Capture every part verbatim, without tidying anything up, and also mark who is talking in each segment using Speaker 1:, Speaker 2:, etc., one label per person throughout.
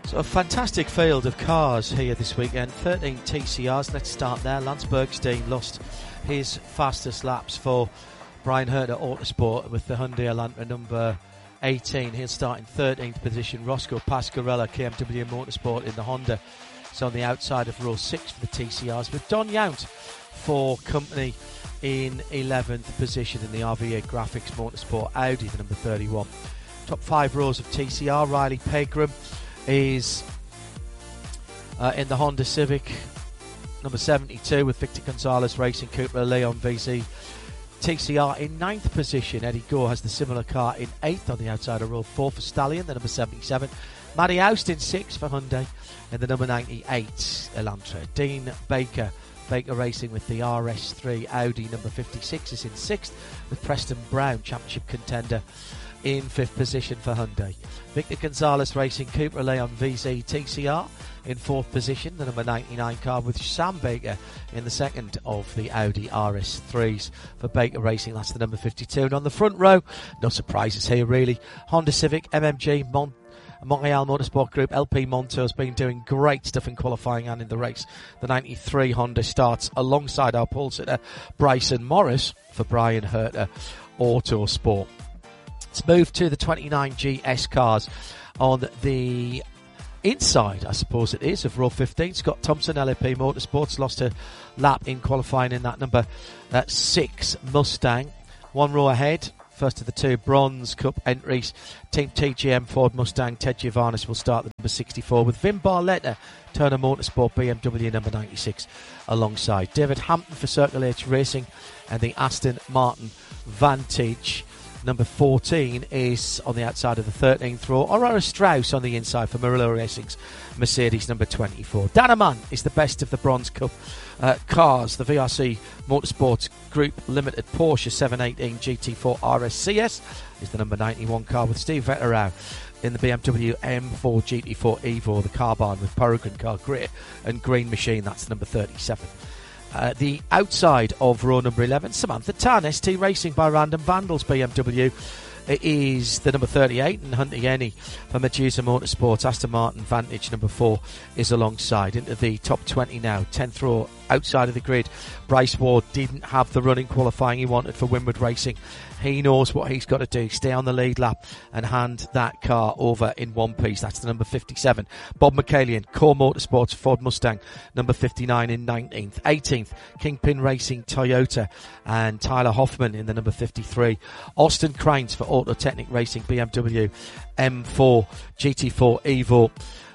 Speaker 1: So a fantastic field of cars here this weekend. thirteen T C Rs. Let's start there. Lance Bergstein lost his fastest laps for Brian Herter Autosport with the Hyundai Elantra number eighteen. He'll start in thirteenth position. Roscoe Pasquarella, K M W Motorsport in the Honda. So on the outside of row six for the T C Rs, with Don Yount for company in eleventh position in the R V eight Graphics Motorsport Audi, the number thirty-one. Top five rows of T C R. Riley Pegram is uh, in the Honda Civic number seventy-two with Victor Gonzalez Racing Cupra Leon V Z. T C R in ninth position. Eddie Gore has the similar car in eighth on the outside of row four for Stallion, the number seventy-seven. Matty Oust in sixth for Hyundai in the number ninety-eight Elantra. Dean Baker, Baker Racing with the R S three Audi number fifty-six is in sixth, with Preston Brown, championship contender, in fifth position for Hyundai. Victor Gonzalez Racing Cupra Leon V Z T C R in fourth position, the number ninety-nine car, with Sam Baker in the second of the Audi R S threes for Baker Racing. That's the number fifty-two. And on the front row, no surprises here really. Honda Civic, M M G, Mon- Montreal Motorsport Group, L P Monto has been doing great stuff in qualifying and in the race. The ninety-three Honda starts alongside our pole sitter Bryson Morris for Brian Herter Autosport. Let's move to the twenty-nine G S cars on the inside, I suppose it is, of row fifteen. Scott Thompson, L A P Motorsports, lost a lap in qualifying in that number uh, six Mustang. One row ahead, first of the two Bronze Cup entries. Team T G M Ford Mustang, Ted Giovannis will start the number sixty-four with Vin Barletta, Turner Motorsport B M W number ninety-six alongside. David Hampton for Circle H Racing and the Aston Martin Vantage. Number fourteen is on the outside of the thirteenth row. Aurora Strauss on the inside for Murillo Racing's Mercedes number twenty-four. Danaman is the best of the Bronze Cup uh, cars. The V R C Motorsports Group Limited Porsche seven eighteen G T four R S C S is the number ninety-one car, with Steve Vetterau in the B M W M four G T four Evo, the car barn with Peregrine Car Grit and Green Machine. That's the number thirty-seven. Uh, the outside of row number eleven, Samantha Tan, S T Racing by Random Vandals B M W, it is the number thirty-eight, and Hunter Yenny for Medusa Motorsports. Aston Martin Vantage number four is alongside. Into the top twenty now, tenth row outside of the grid. Bryce Ward didn't have the running qualifying he wanted for Winward Racing. He knows what he's got to do, stay on the lead lap and hand that car over in one piece. That's the number fifty-seven. Bob McCallion, Core Motorsports Ford Mustang, number fifty-nine in nineteenth. eighteenth, Kingpin Racing Toyota and Tyler Hoffman in the number fifty-three. Austin Cranes for Autotechnic Racing B M W M four G T four Evo.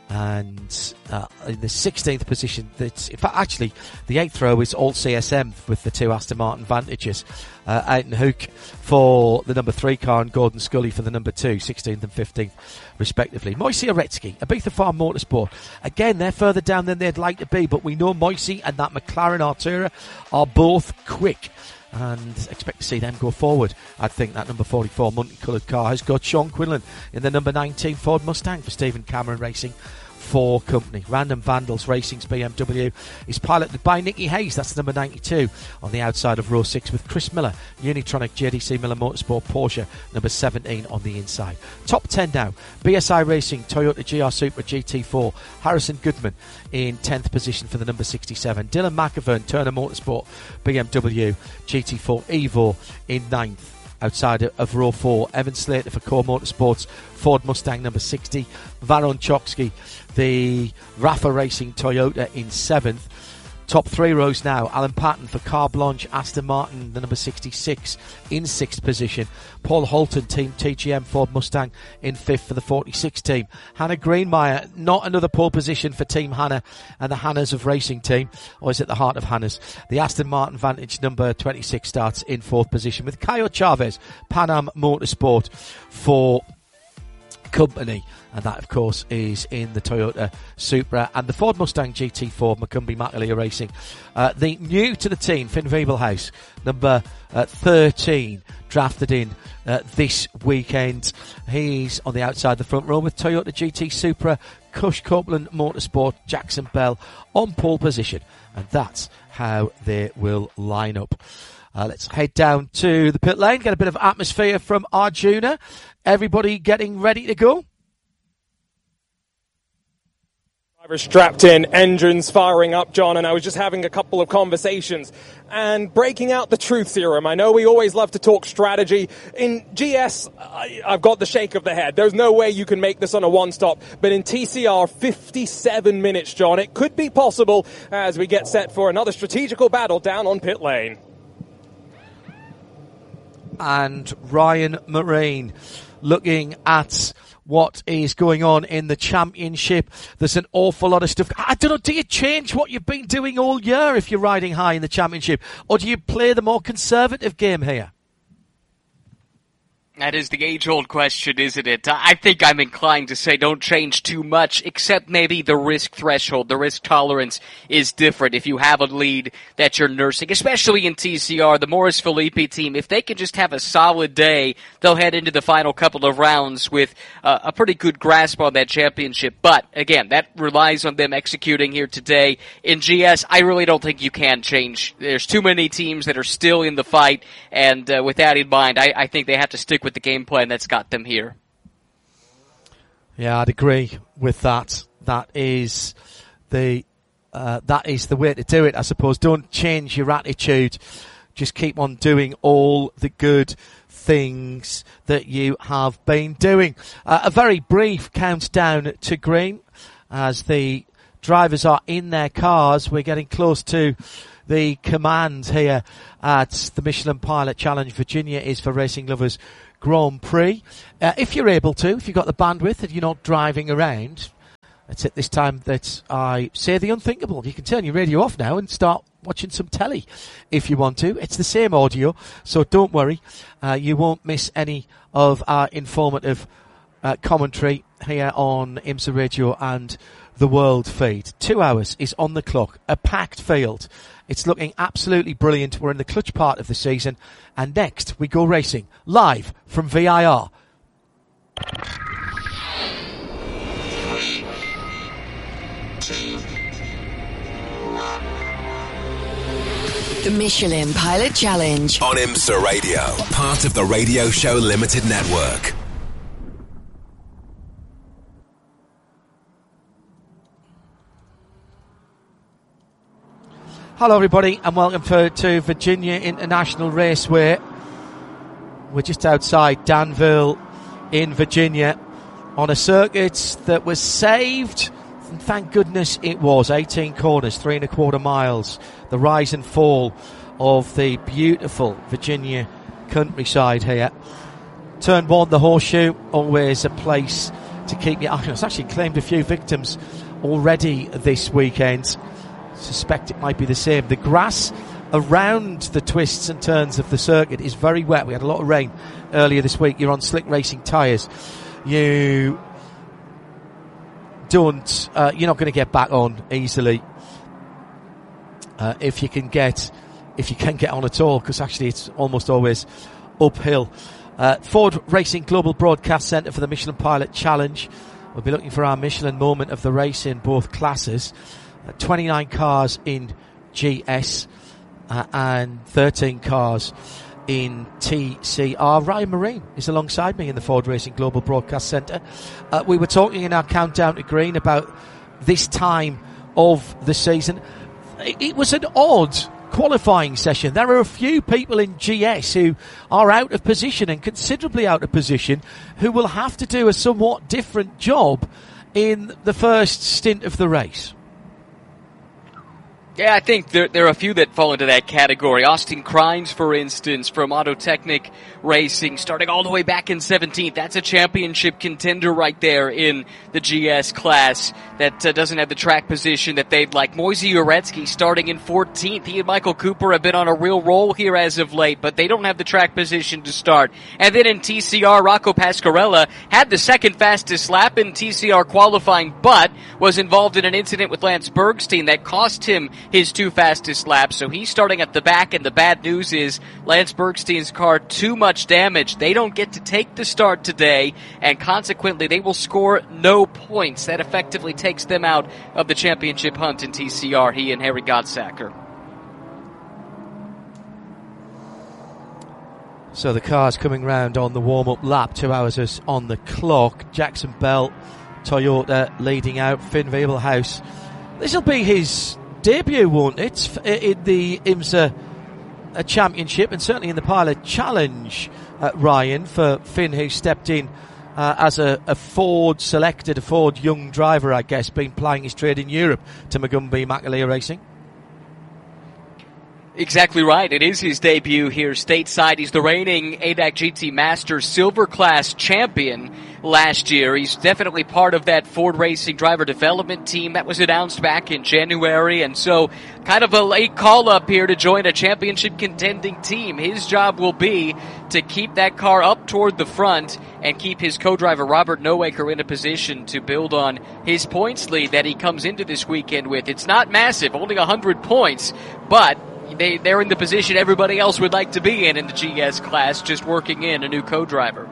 Speaker 1: And uh, in the sixteenth position, that's, in fact, actually, the eighth row is all C S M with the two Aston Martin Vantages. Uh, Aiton Hook for the number three car and Gordon Scully for the number two, sixteenth and fifteenth, respectively. Moisey Aretsky, Ibiza Farm Motorsport. Again, they're further down than they'd like to be, but we know Moisey and that McLaren Artura are both quick, and expect to see them go forward. I think that number forty-four multicoloured car has got Sean Quinlan in the number nineteen Ford Mustang for Stephen Cameron Racing for company. Random Vandals Racing's B M W is piloted by Nicky Hayes. That's the number ninety-two on the outside of row six, with Chris Miller, Unitronic J D C Miller Motorsport Porsche number seventeen on the inside. Top ten now, B S I Racing Toyota G R Supra G T four, Harrison Goodman in tenth position for the number sixty-seven. Dylan McAvern, Turner Motorsport B M W G T four Evo in ninth. Outside of row four, Evan Slater for Core Motorsports Ford Mustang number sixty. Varon Choksky, the Rafa Racing Toyota in seventh. Top three rows now, Alan Patton for Car Blanche Aston Martin, the number sixty-six, in sixth position. Paul Holton, Team T G M Ford Mustang, in fifth for the forty-six team. Hannah Greenmeyer, not another pole position for Team Hannah and the Hannahs of Racing Team, or is it the Heart of Hannahs? The Aston Martin Vantage number twenty-six starts in fourth position, with Caio Chavez, Pan Am Motorsport for company, and that of course is in the Toyota Supra. And the Ford Mustang G T four, Macumbi Macaleer Racing, uh, the new to the team, Finn Wiebelhaus, number uh, thirteen, drafted in uh, this weekend. He's on the outside the front row with Toyota G T Supra, Cush Copeland Motorsport, Jackson Bell on pole position, and that's how they will line up. Uh, let's head down to the pit lane, get a bit of atmosphere from Arjuna. Everybody getting ready to go?
Speaker 2: Strapped in, engines firing up, John, and I was just having a couple of conversations and breaking out the truth serum. I know we always love to talk strategy. In G S, I, I've got the shake of the head. There's no way you can make this on a one-stop. But in T C R, fifty-seven minutes, John. It could be possible as we get set for another strategical battle down on pit lane.
Speaker 1: And Ryan Marine looking at what is going on in the championship. There's an awful lot of stuff. I don't know, do you change what you've been doing all year if you're riding high in the championship? Or do you play the more conservative game here?
Speaker 3: That is the age-old question, isn't it? I think I'm inclined to say don't change too much, except maybe the risk threshold. The risk tolerance is different if you have a lead that you're nursing, especially in T C R, the Maurice Philippi team. If they can just have a solid day, they'll head into the final couple of rounds with uh, a pretty good grasp on that championship. But, again, that relies on them executing here today. In G S, I really don't think you can change. There's too many teams that are still in the fight, and uh, with that in mind, I, I think they have to stick with with the game plan that's got them here.
Speaker 1: Yeah, I'd agree with that. That is the uh, that is the way to do it, I suppose. Don't change your attitude. Just keep on doing all the good things that you have been doing. Uh, a very brief countdown to green as the drivers are in their cars. We're getting close to the command here at the Michelin Pilot Challenge. Virginia is for Racing Lovers Grand Prix. Uh, if you're able to, if you've got the bandwidth and you're not driving around, it's at this time that I say the unthinkable. You can turn your radio off now and start watching some telly if you want to. It's the same audio, so don't worry. Uh, you won't miss any of our informative uh, commentary here on IMSA Radio and the World Feed. Two hours is on the clock, a packed field. It's looking absolutely brilliant. We're in the clutch part of the season. And next, we go racing live from V I R.
Speaker 4: The Michelin Pilot Challenge
Speaker 5: on IMSA Radio, part of the Radio Show Limited Network.
Speaker 1: Hello everybody and welcome for, to Virginia International Raceway. We're just outside Danville in Virginia on a circuit that was saved, and thank goodness it was. eighteen corners, three and a quarter miles. The rise and fall of the beautiful Virginia countryside here. Turn one, the horseshoe, always a place to keep your eye on. It's actually claimed a few victims already this weekend. Suspect it might be the same. The grass around the twists and turns of the circuit is very wet. We had a lot of rain earlier this week. You're on slick racing tyres. You don't, uh, you're not going to get back on easily uh, if you can get, if you can get on at all, because actually it's almost always uphill. Uh, Ford Racing Global Broadcast Centre for the Michelin Pilot Challenge. We'll be looking for our Michelin moment of the race in both classes. twenty-nine cars in G S uh, and thirteen cars in T C R. Ryan Marine is alongside me in the Ford Racing Global Broadcast Centre. Uh, we were talking in our countdown to green about this time of the season. It, it was an odd qualifying session. There are a few people in G S who are out of position and considerably out of position who will have to do a somewhat different job in the first stint of the race.
Speaker 3: Yeah, I think there, there are a few that fall into that category. Austin Crines, for instance, from Autotechnic Racing, starting all the way back in seventeenth. That's a championship contender right there in the G S class that uh, doesn't have the track position that they'd like. Moise Uretsky starting in fourteenth. He and Michael Cooper have been on a real roll here as of late, but they don't have the track position to start. And then in T C R, Rocco Pascarella had the second fastest lap in T C R qualifying, but was involved in an incident with Lance Bergstein that cost him his two fastest laps, so he's starting at the back, and the bad news is Lance Bergstein's car too much damage. They don't get to take the start today, and consequently they will score no points. That effectively takes them out of the championship hunt in T C R, he and Harry Godsacker.
Speaker 1: So the car's coming round on the warm-up lap, two hours is on the clock. Jackson Bell Toyota leading out. Finn Wiebelhaus. This will be his debut, won't it, in the IMSA Championship and certainly in the Pilot Challenge, uh, Ryan, for Finn, who stepped in uh, as a, a Ford selected, a Ford young driver, I guess, been plying his trade in Europe to Magumbi Makalia Racing.
Speaker 3: Exactly right. It is his debut here stateside. He's the reigning A D A C G T Masters Silver Class champion last year. He's definitely part of that Ford Racing driver development team that was announced back in January, and so kind of a late call-up here to join a championship contending team. His job will be to keep that car up toward the front and keep his co-driver Robert Nowaker in a position to build on his points lead that he comes into this weekend with. It's not massive, only one hundred points, but They, they're in the position everybody else would like to be in in the G S class, just working in a new co-driver.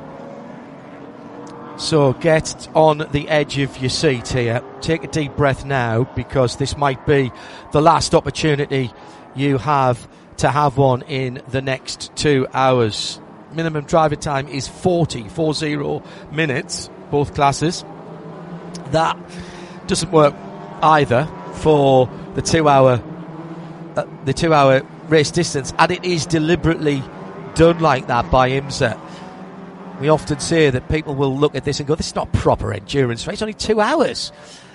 Speaker 1: So get on the edge of your seat here. Take a deep breath now, because this might be the last opportunity you have to have one in the next two hours. Minimum driver time is forty, forty minutes, both classes. That doesn't work either for the two-hour Uh, the two-hour race distance, and it is deliberately done like that by IMSA. We often say that people will look at this and go, this is not a proper endurance race, only two hours.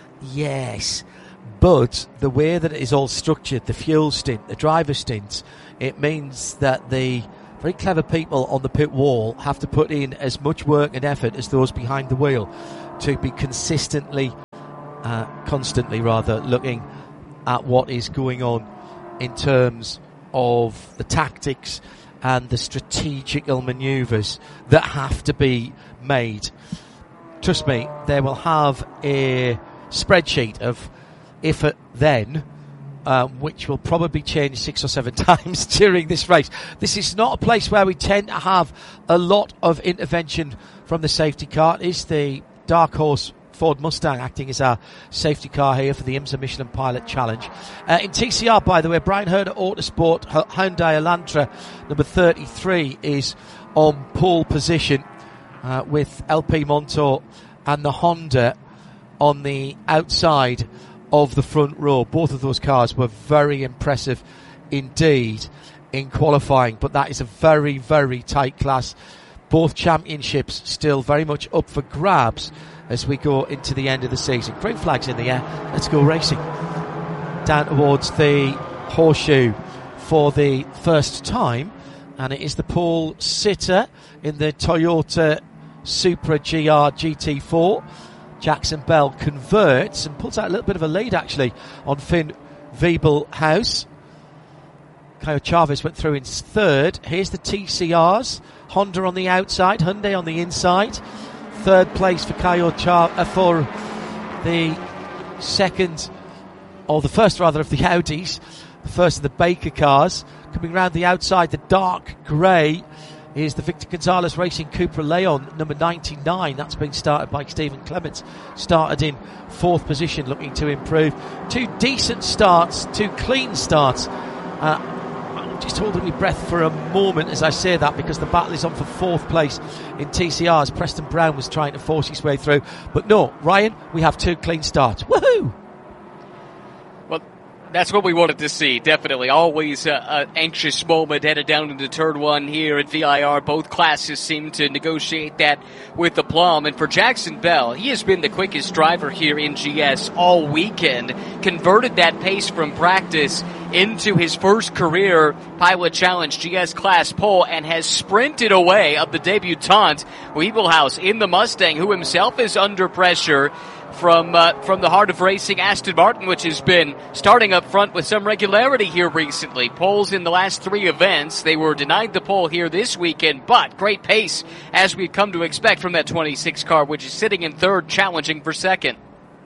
Speaker 1: Yes, but the way that it is all structured, the fuel stint, the driver stints, it means that the very clever people on the pit wall have to put in as much work and effort as those behind the wheel to be consistently, uh, constantly rather, looking at what is going on in terms of the tactics and the strategical manoeuvres that have to be made. Trust me, they will have a spreadsheet of if at then, um, which will probably change six or seven times during this race. This is not a place where we tend to have a lot of intervention from the safety car. It is the dark horse Ford Mustang acting as our safety car here for the IMSA Michelin Pilot Challenge. Uh, in T C R, by the way, Brian Herder Autosport, Hyundai Elantra, number thirty-three, is on pole position uh, with L P Montour and the Honda on the outside of the front row. Both of those cars were very impressive indeed in qualifying, but that is a very, very tight class. Both championships still very much up for grabs as we go into the end of the season. Green flags in the air. Let's go racing. Down towards the horseshoe for the first time, and it is the pole sitter in the Toyota Supra G R G T four. Jackson Bell converts and pulls out a little bit of a lead actually on Finn Wiebelhaus. Caio Chavez went through in third. Here's the T C Rs. Honda on the outside, Hyundai on the inside. Third place for Caio Chavez, uh, for the second, or the first rather, of the Audis. The first of the Baker cars. Coming round the outside, the dark grey, is the Victor Gonzalez Racing Cupra Leon, number ninety-nine. That's been started by Stephen Clements. Started in fourth position, looking to improve. Two decent starts, two clean starts. Uh, Just holding my breath for a moment as I say that, because the battle is on for fourth place in T C Rs. Preston Brown was trying to force his way through. But no, Ryan, we have two clean starts. Woohoo!
Speaker 3: Well, that's what we wanted to see, definitely. Always an anxious moment headed down into turn one here at V I R. Both classes seem to negotiate that with aplomb. And for Jackson Bell, he has been the quickest driver here in G S all weekend. Converted that pace from practice into his first career Pilot Challenge G S class pole and has sprinted away of the debutant Wiebelhaus in the Mustang, who himself is under pressure from uh, from the heart of racing, Aston Martin, which has been starting up front with some regularity here recently. Poles in the last three events. They were denied the pole here this weekend, but great pace as we've come to expect from that twenty-six car, which is sitting in third, challenging for second.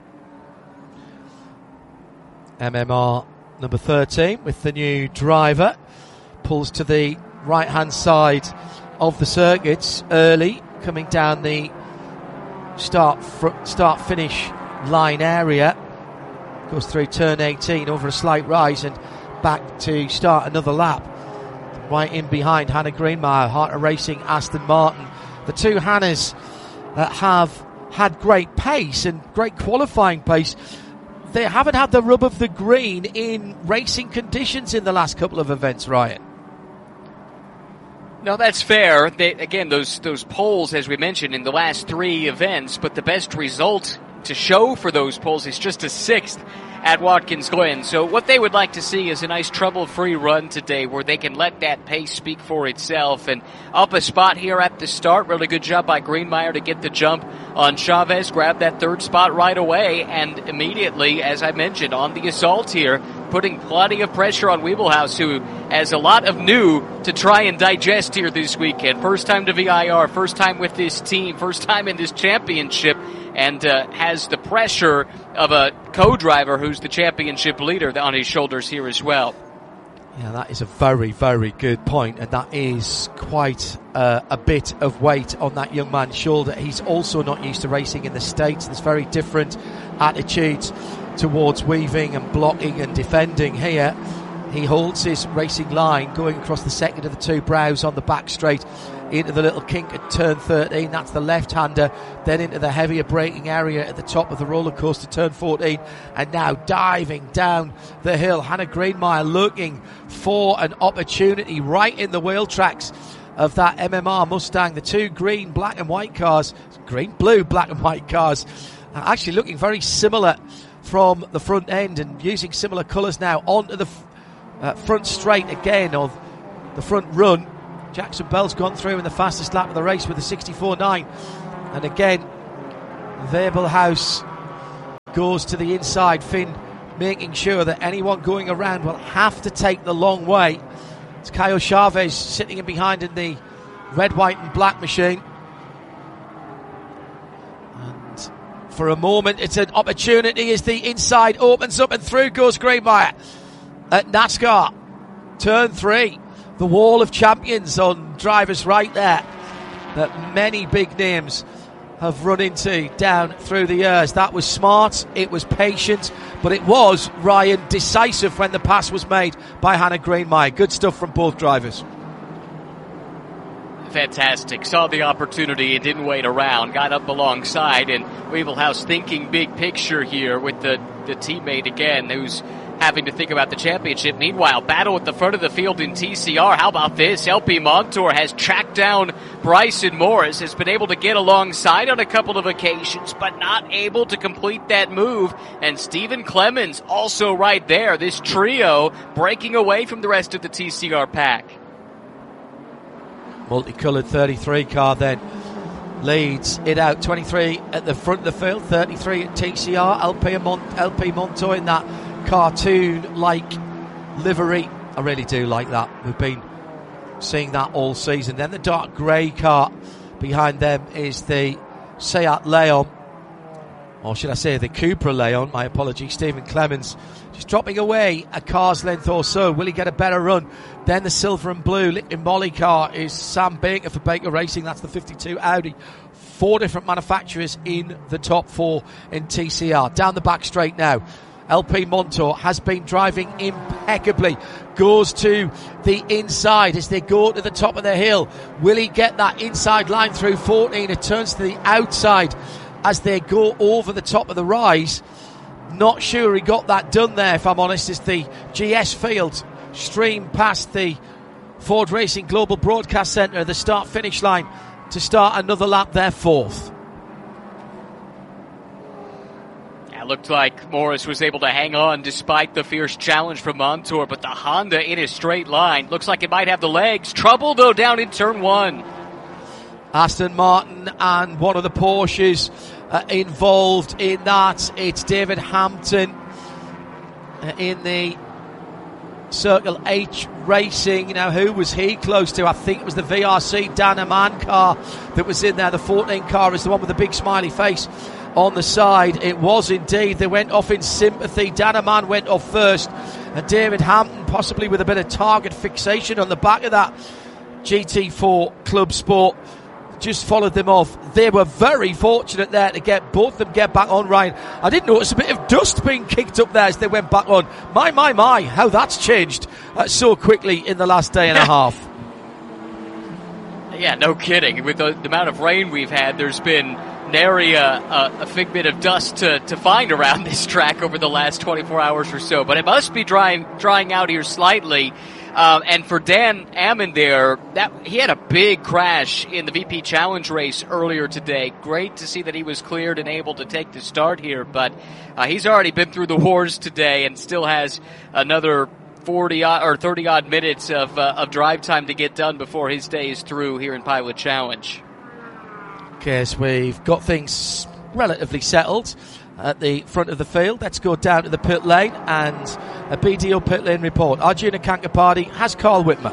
Speaker 1: M M R number thirteen with the new driver pulls to the right hand side of the circuits early, coming down the start fr- start finish line area, goes through turn eighteen over a slight rise and back to start another lap. Right in behind Hannah Greenmeyer, Heart of Racing, Aston Martin. The two Hannahs that have had great pace and great qualifying pace, they haven't had the rub of the green in racing conditions in the last couple of events, Ryan.
Speaker 3: No, that's fair. They, again, those those poles, as we mentioned, in the last three events, but the best result to show for those poles is just a sixth at Watkins Glen. So what they would like to see is a nice trouble-free run today where they can let that pace speak for itself. And up a spot here at the start. Really good job by Greenmeyer to get the jump on Chavez, grab that third spot right away, and immediately, as I mentioned, on the assault here, putting plenty of pressure on Wiebelhaus, who has a lot of new to try and digest here this weekend. First time to V I R, first time with this team, first time in this championship, and uh, has the pressure of a co-driver who's the championship leader on his shoulders here as well.
Speaker 1: Yeah, that is a very, very good point, and that is quite uh, a bit of weight on that young man's shoulder. He's also not used to racing in the States. There's very different attitudes towards weaving and blocking and defending. Here, he holds his racing line going across the second of the two brows on the back straight into the little kink at turn thirteen. That's the left-hander. Then into the heavier braking area at the top of the roller coaster, turn fourteen. And now diving down the hill. Hannah Greenmeyer looking for an opportunity right in the wheel tracks of that M M R Mustang. The two green, black and white cars, green, blue, black and white cars, are actually looking very similar from the front end and using similar colours now onto the f- uh, front straight again of the front run. Jackson Bell's gone through in the fastest lap of the race with a sixty-four nine. And again, Wiebelhaus goes to the inside. Finn making sure that anyone going around will have to take the long way. It's Caio Chavez sitting in behind in the red, white and black machine. And for a moment, it's an opportunity as the inside opens up and through goes Greenmeyer at NASCAR. Turn three. The wall of champions on driver's right there that many big names have run into down through the years. That was smart, it was patient, but it was, Ryan, decisive when the pass was made by Hannah Greenmeyer. Good stuff from both drivers.
Speaker 3: Fantastic. Saw the opportunity and didn't wait around. Got up alongside, and Wiebelhaus thinking big picture here with the, the teammate again who's having to think about the championship. Meanwhile, battle at the front of the field in T C R. How about this? L P Montour has tracked down Bryson Morris, has been able to get alongside on a couple of occasions, but not able to complete that move. And Stephen Clemens also right there. This trio breaking away from the rest of the T C R pack.
Speaker 1: Multicoloured thirty-three car then leads it out. twenty-three at the front of the field, thirty-three at T C R. L P, Mont- L P Montour in that cartoon-like livery. I really do like that. We've been seeing that all season. Then the dark grey car behind them is the Seat Leon, or should I say the Cupra Leon, my apologies. Stephen Clemens just dropping away a car's length or so. Will he get a better run? Then the silver and blue Lincoln Molly car is Sam Baker for Baker Racing. That's the fifty-two Audi. Four different manufacturers in the top four in T C R. Down the back straight now, L P Montour has been driving impeccably, goes to the inside as they go to the top of the hill. Will he get that inside line through fourteen? It turns to the outside as they go over the top of the rise. Not sure he got that done there, if I'm honest, as the G S field stream past the Ford Racing Global Broadcast Centre, the start-finish line, to start another lap there, fourth.
Speaker 3: It looked like Morris was able to hang on despite the fierce challenge from Montour, but the Honda in a straight line. Looks like it might have the legs. Trouble, though, down in turn one.
Speaker 1: Aston Martin and one of the Porsches uh, involved in that. It's David Hampton uh, in the Circle H Racing. Now, who was he close to? I think it was the V R C Dan Aman car that was in there. The fourteen car is the one with the big smiley face on the side. It was indeed. They went off in sympathy. Dan Aman went off first, and David Hampton, possibly with a bit of target fixation on the back of that G T four Club Sport, just followed them off. They were very fortunate there to get both of them get back on, Ryan. I did notice a bit of dust being kicked up there as they went back on. My, my, my, how that's changed uh, so quickly in the last day and a half.
Speaker 3: Yeah, no kidding. With the, the amount of rain we've had, there's been nary a, a, a figment of dust to, to find around this track over the last twenty-four hours or so. But it must be drying drying out here slightly. Um, and for Dan Ammon there, that he had a big crash in the V P Challenge race earlier today. Great to see that he was cleared and able to take the start here, but uh, he's already been through the wars today and still has another forty odd, or thirty odd minutes of uh, of drive time to get done before his day is through here in Pilot Challenge.
Speaker 1: Okay, so we've got things relatively settled at the front of the field. Let's go down to the pit lane and a B D O pit lane report. Arjuna Kankapati has Carl Whitmer.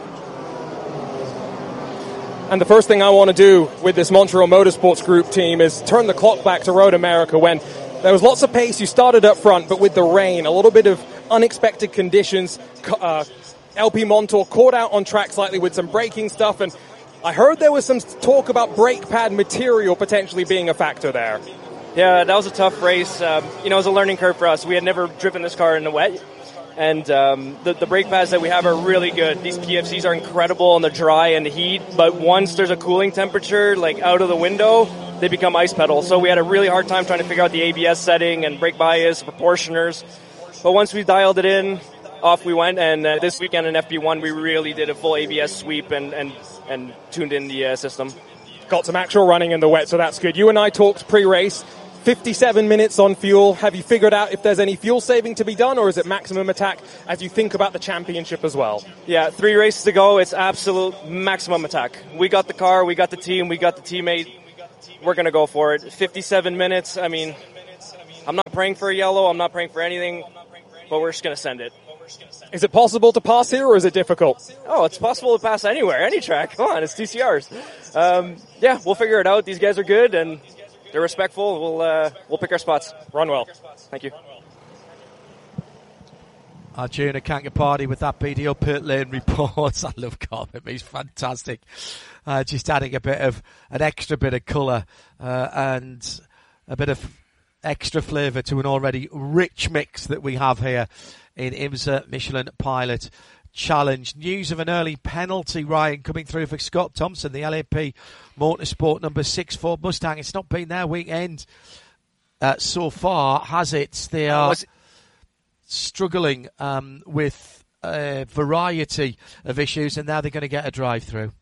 Speaker 2: And the first thing I want to do with this Montreal Motorsports Group team is turn the clock back to Road America when there was lots of pace. You started up front, but with the rain, a little bit of unexpected conditions, uh, L P Montour caught out on track slightly with some braking stuff, and I heard there was some talk about brake pad material potentially being a factor there.
Speaker 6: Yeah, that was a tough race. Um, you know, it was a learning curve for us. We had never driven this car in the wet, and um, the, the brake pads that we have are really good. These P F Cs are incredible in the dry and the heat, but once there's a cooling temperature, like out of the window, they become ice pedals. So we had a really hard time trying to figure out the A B S setting and brake bias, proportioners. But once we dialed it in, off we went, and uh, this weekend in F P one, we really did a full A B S sweep and, and, and tuned in the uh, system.
Speaker 2: Got some actual running in the wet, so that's good. You and I talked pre-race. fifty-seven minutes on fuel. Have you figured out if there's any fuel saving to be done, or is it maximum attack as you think about the championship as well?
Speaker 6: Yeah, three races to go. It's absolute maximum attack. We got the car, we got the team, we got the teammate. We're going to go for it. fifty-seven minutes. I mean, I'm not praying for a yellow. I'm not praying for anything, but we're just going to send it.
Speaker 2: Is it possible to pass here, or is it difficult?
Speaker 6: Oh, it's possible to pass anywhere, any track. Come on, it's T C Rs. Um, yeah, we'll figure it out. These guys are good, and they're respectful. We'll uh, we'll pick our spots.
Speaker 2: Run well.
Speaker 6: Thank you.
Speaker 1: Arjuna Kankapati with that B D O pit lane report. I love Carl Whitmer. He's fantastic. Uh, just adding a bit of an extra bit of colour uh, and a bit of extra flavour to an already rich mix that we have here in IMSA Michelin Pilot Challenge. News of an early penalty, Ryan, coming through for Scott Thompson, the L A P Motorsport number six Ford Mustang. It's not been their weekend uh, so far, has it? They are it? struggling um, with a variety of issues, and now they're going to get a drive-through.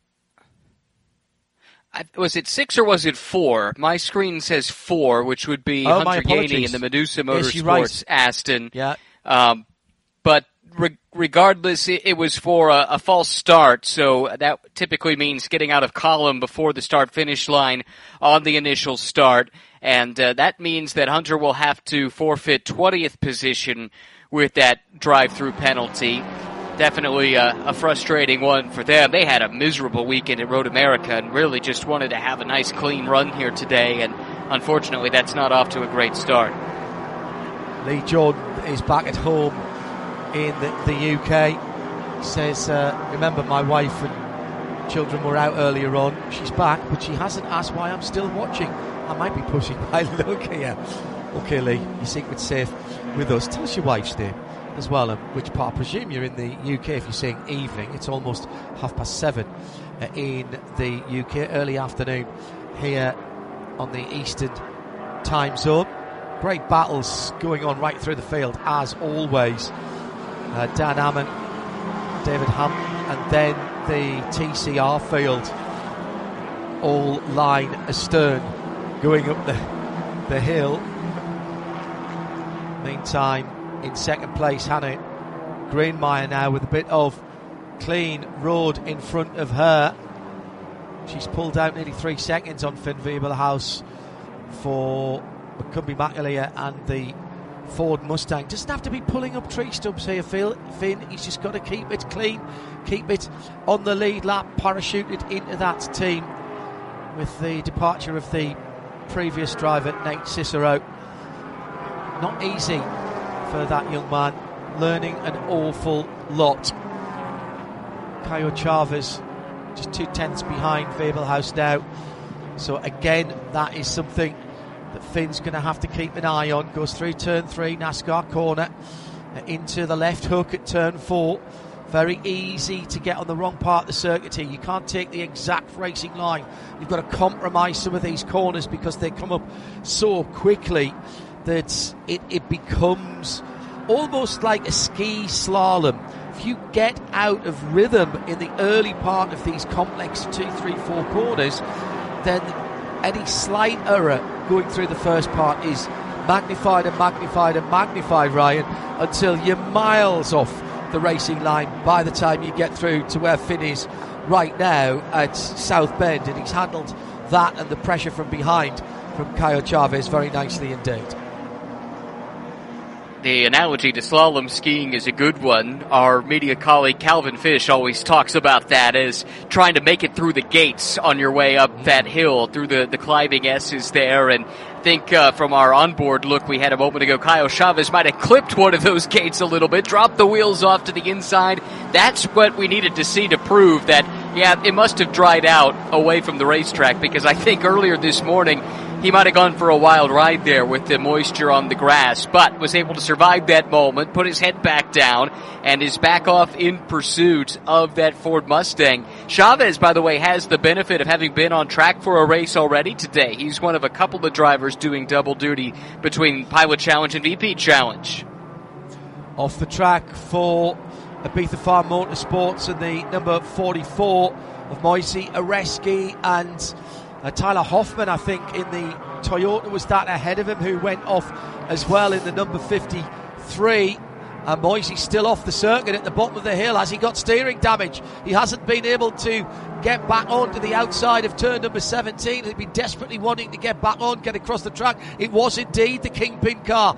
Speaker 3: I, was it six or was it four? My screen says four, which would be
Speaker 1: oh,
Speaker 3: Hunter Yaney in the Medusa Motorsports
Speaker 1: yes, right.
Speaker 3: Aston.
Speaker 1: Yeah.
Speaker 3: Um, but re- regardless, it, it was for a, a false start, so that typically means getting out of column before the start-finish line on the initial start, and uh, that means that Hunter will have to forfeit twentieth position with that drive-through penalty. Definitely a, a frustrating one for them. They had a miserable weekend at Road America and really just wanted to have a nice clean run here today, and unfortunately that's not off to a great start.
Speaker 1: Lee Jordan is back at home in the, the U K. He says, uh, remember my wife and children were out earlier on. She's back, but she hasn't asked why I'm still watching. I might be pushing my luck here. Okay, Lee, your secret's safe with us. Tell us your wife's name as well, and which part. I presume you're in the U K if you're saying evening. It's almost half past seven uh, in the U K, early afternoon here on the Eastern time zone. Great battles going on right through the field as always. Uh, Dan Ammon, David Hunt, and then the T C R field all line astern going up the, the hill. Meantime, in second place, Hannah Greenmeyer now with a bit of clean road in front of her. She's pulled out nearly three seconds on Finn Wiebelhaus for McCumbee McAleer and the Ford Mustang. Doesn't have to be pulling up tree stumps here, Phil. Finn, he's just got to keep it clean, keep it on the lead lap, parachuted into that team with the departure of the previous driver, Nate Cicero. Not easy for that young man, learning an awful lot. Caio Chavez just two tenths behind Wiebelhaus now, so again that is something that Finn's going to have to keep an eye on. Goes through turn three, NASCAR corner, into the left hook at turn four Very easy to get on the wrong part of the circuit here. You can't take the exact racing line. You've got to compromise some of these corners because they come up so quickly that it, it becomes almost like a ski slalom. If you get out of rhythm in the early part of these complex two, three, four corners, then any slight error going through the first part is magnified and magnified and magnified, Ryan, until you're miles off the racing line by the time you get through to where Finn is right now at South Bend, and he's handled that and the pressure from behind from Caio Chavez very nicely indeed.
Speaker 3: The analogy to slalom skiing is a good one. Our media colleague Calvin Fish always talks about that as trying to make it through the gates on your way up that hill, through the, the climbing S's there. And I think uh, from our onboard look we had a moment ago, Caio Chavez might have clipped one of those gates a little bit, dropped the wheels off to the inside. That's what we needed to see to prove that, yeah, it must have dried out away from the racetrack, because I think earlier this morning he might have gone for a wild ride there with the moisture on the grass, but was able to survive that moment, put his head back down, and is back off in pursuit of that Ford Mustang. Chavez, by the way, has the benefit of having been on track for a race already today. He's one of a couple of drivers doing double duty between Pilot Challenge and V P Challenge.
Speaker 1: Off the track for Ibiza Farm Motorsports and the number forty-four of Moisey Areski and Uh, Tyler Hoffman, I think, in the Toyota was that ahead of him, who went off as well in the number fifty-three. And Moisey's still off the circuit at the bottom of the hill. Has he got steering damage? He hasn't been able to get back onto the outside of turn number seventeen. He'd been desperately wanting to get back on, get across the track. It was indeed the Kingpin car